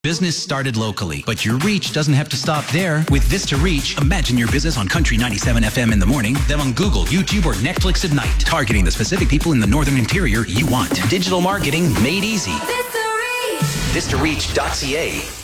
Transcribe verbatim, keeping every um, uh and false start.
Business started locally, but your reach doesn't have to stop there. With Vista Reach, imagine your business on Country ninety-seven F M in the morning, then on Google, YouTube, or Netflix at night, targeting the specific people in the Northern Interior you want. Digital marketing made easy. Vista Reach. Vista Reach dot C A